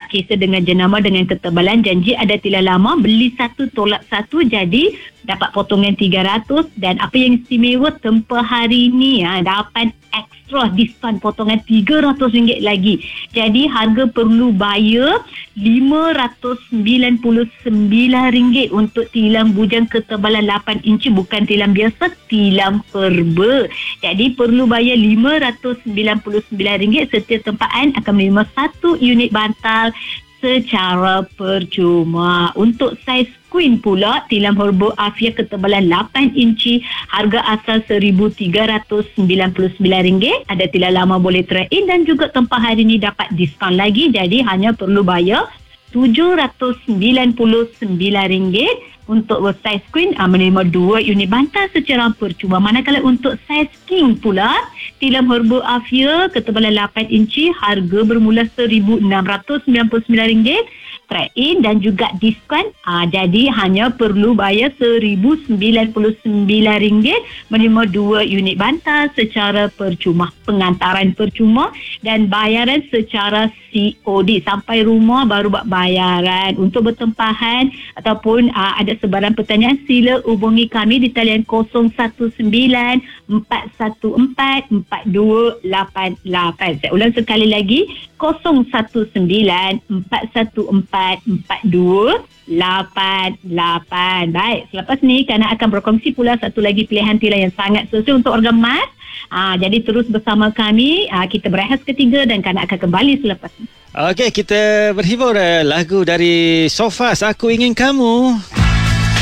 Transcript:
kisah dengan jenama dengan ketebalan janji ada tidak lama, beli satu tolak satu, jadi dapat potongan 300. Dan apa yang istimewa tempoh hari ni dapat extra diskaun potongan RM300 lagi. Jadi harga perlu bayar RM599 untuk tilam bujang ketebalan 8 inci, bukan tilam biasa, tilam perba. Jadi perlu bayar RM599. Setiap tempaan akan menerima 1 unit bantal secara percuma. Untuk saiz queen pula, tilam Herbo Afia ketebalan 8 inci, harga asal RM1,399. Ada tilam lama boleh trade-in dan juga tempah hari ni dapat diskaun lagi. Jadi hanya perlu bayar RM799. Untuk saiz queen menerima 2 unit bantal secara percuma. Manakala untuk saiz king pula, tilam Herbo Afia ketebalan 8 inci, harga bermula RM1,699, trade-in dan juga diskaun. Jadi hanya perlu bayar RM1,099 menerima 2 unit bantal secara percuma. Pengantaran percuma dan bayaran secara COD. Sampai rumah baru buat bayaran. Untuk bertempahan ataupun ada sebarang pertanyaan, sila hubungi kami di talian 019-414-4288. Saya ulang sekali lagi, 019-414-4288. Baik, selepas ni Kana akan berkongsi pula satu lagi pilihan tilam yang sangat sesuai untuk organ emas. Jadi terus bersama kami. Kita berehat ketiga dan Kana akan kembali selepas ni. Okey, kita berhibur lagu dari Sofas, Aku Ingin Kamu.